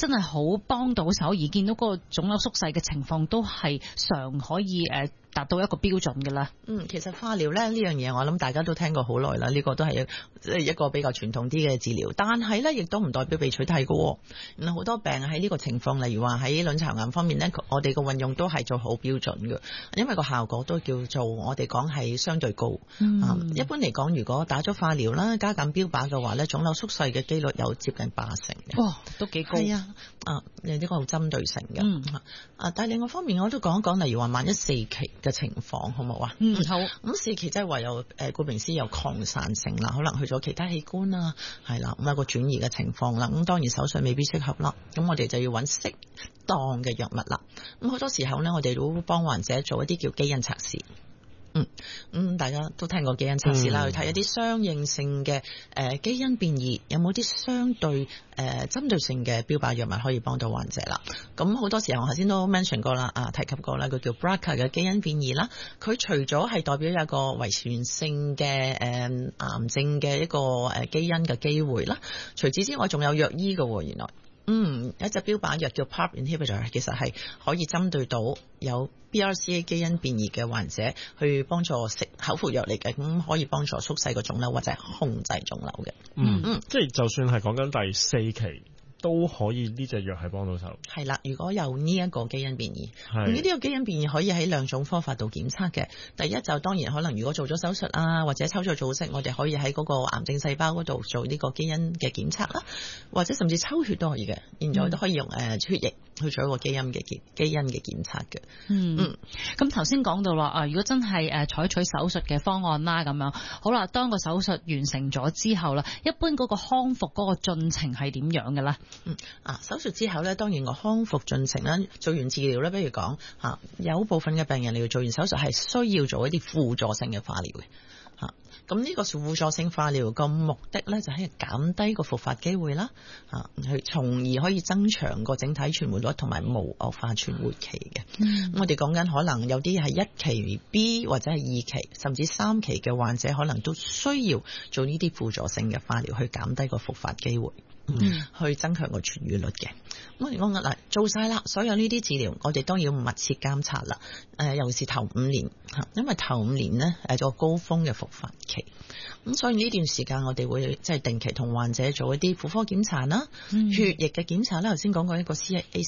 真係好幫到手，而見到嗰個腫瘤縮細嘅情況都係常可以達到一個標準嘅啦。 其實化療咧呢樣嘢，我諗大家都聽過好耐啦。呢個都係一個比較傳統啲嘅治療，但係咧亦都唔代表被取締嘅。好多病喺呢個情況，例如話喺卵巢癌方面咧，我哋嘅運用都係做好標準嘅，因為個效果都叫做我哋講係相對高。一般嚟講，如果打咗化療啦，加減標靶嘅話咧，腫瘤縮細嘅機率有接近80嘅。 哇，都幾高。 係呢個好針對性嘅。但係另外方面，我都講一講，例如話萬一4期嘅情況，好唔好啊？ 好。 咁4期即係話有顧名思義有擴散性啦，可能去咗其他器官啦，係啦，咁有個轉移嘅情況啦。咁當然手術未必適合啦，咁我哋就要揾適當嘅藥物啦。咁好多時候呢，我哋都幫患者做一啲叫基因測試。大家都聽過基因測試啦，去睇一啲相應性嘅基因變異，有冇啲相對針對性嘅標靶藥物可以幫到患者啦。咁好多時候我頭先都 mention 過啦，提及過啦，佢叫 BRCA 嘅基因變異啦。佢除咗係代表有一個遺傳性嘅癌症嘅一個基因嘅機會啦，除此之外仲有藥醫嘅，原來。一隻標靶藥叫 PARP inhibitor， 其實係可以針對到有 BRCA 基因變異嘅患者，去幫助食口服藥嚟嘅，咁可以幫助縮細個腫瘤或者控制腫瘤嘅。 即係就算係講緊第4期。都可以呢隻藥係幫到手。係啦，如果有呢一個基因變異，呢啲個基因變異可以喺2種方法度檢測嘅。第一就當然可能如果做咗手術啊，或者抽咗組織，我哋可以喺嗰個癌症細胞嗰度做呢個基因嘅檢測啦，或者甚至抽血都可以嘅。現在都可以用血液去做一個基因嘅檢測嘅。 咁頭先講到啦，如果真係採取手術嘅方案啦，咁樣好啦，當個手術完成咗之後啦，一般嗰個康復嗰個進程係點樣嘅咧？ 手術之後咧，當然個康復進程啦，做完治療咧，比如講有部分嘅病人嚟做完手術係需要做一啲輔助性嘅化療嘅。咁呢個輔助性化療個目的咧，就係減低個復發機會啦，去從而可以增長個整體存活率同埋無惡化存活期嘅。我哋講緊可能有啲係1期 B 或者係2期甚至3期嘅患者，可能都需要做呢啲輔助性嘅化療去減低個復發機會。去增強個痊癒率嘅。我嗱做晒啦，所有呢啲治療，我哋當然要密切監察啦。尤其是頭5年，因為頭5年呢係個高峰嘅復發期。咁所以呢段時間我哋會即係定期同患者做一啲婦科檢查啦，血液嘅檢查啦。頭先講過一個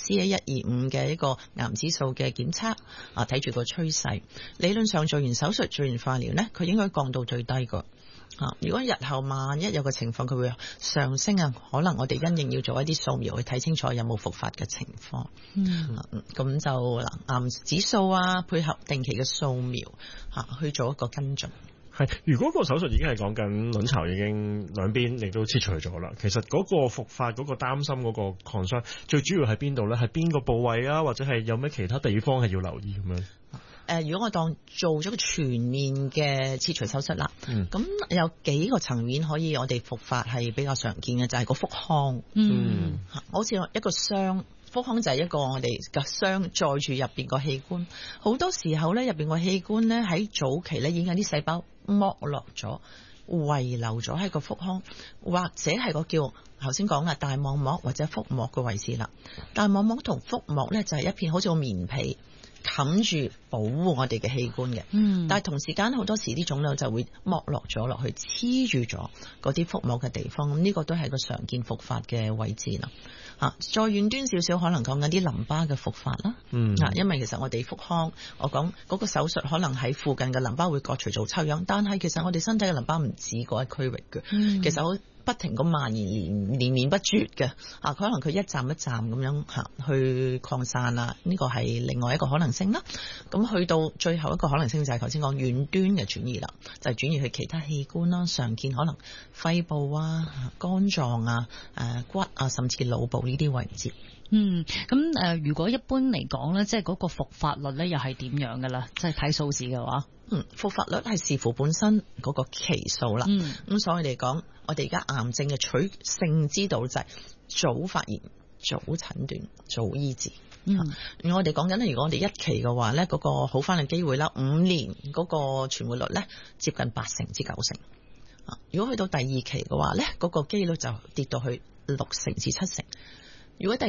CA125 嘅一個癌指數嘅檢測，睇住個趨勢。理論上做完手術做完化療呢，佢應該降到最低個。如果日後萬一有個情況佢會上升啊，可能我哋因應要做一啲掃描去睇清楚有冇復發嘅情況。咁就癌指數啊，配合定期嘅掃描去做一個跟進。 係，如果個手術已經係講緊卵巢已經兩邊亦都切除咗啦，其實嗰個復發嗰個擔心嗰個 concern 最主要係邊度咧？係邊個部位啊？或者係有咩其他地方係要留意咁樣？ 如果我當做咗個全面嘅切除手術啦，咁有幾個層面可以我哋復發係比較常見嘅，就係個腹腔。好似一個箱，腹腔就係一個我哋嘅箱載住入邊個器官。好多時候咧，入邊個器官咧喺早期咧已經有啲細胞剝落咗，遺留咗喺個腹腔，或者係個叫頭先講嘅大網膜或者腹膜嘅位置啦。大網膜同腹膜咧就係一片好似個棉被，冚住保護我哋嘅器官嘅。但係同時間好多時啲腫瘤就會剝落咗落去，黐住咗嗰啲腹膜嘅地方。咁呢個都係個常見復發嘅位置啦。再遠端少少，可能講緊啲淋巴嘅復發啦。因為其實我哋腹腔，我講嗰個手術可能喺附近嘅淋巴會割除做抽樣，但係其實我哋身體嘅淋巴唔止嗰一區域嘅。其實好不停咁蔓延連綿不絕嘅。佢可能佢一站一站咁樣去擴散啦。呢個係另外一個可能性啦。咁去到最後一個可能性就係頭先講遠端嘅轉移啦，就係轉移去其他器官啦。常見可能肺部啊、肝臟啊、骨啊，甚至腦部呢啲位置。 咁如果一般嚟講咧，即係嗰個復發率咧，又係點樣嘅啦？即係睇數字嘅話， 復發率係視乎本身嗰個期數啦。咁所以嚟講，我哋而家癌症嘅取勝之道就係早發現、早診斷、早醫治。我哋講緊咧，如果我哋1期嘅話咧，嗰個好翻嘅機會啦，5年嗰個存活率咧接近80%至90%。如果去到第2期嘅話咧，嗰個機率就跌到去60%至70%。如果第